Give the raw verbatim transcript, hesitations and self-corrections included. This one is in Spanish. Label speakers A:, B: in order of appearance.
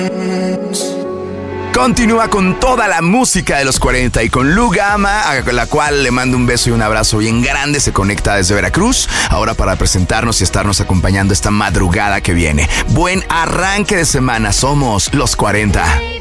A: Continúa con toda la música de los cuarenta y con Lu Gama, a la cual le mando un beso y un abrazo bien grande. Se conecta desde Veracruz, ahora para presentarnos y estarnos acompañando esta madrugada que viene. Buen arranque de semana, somos los cuarenta.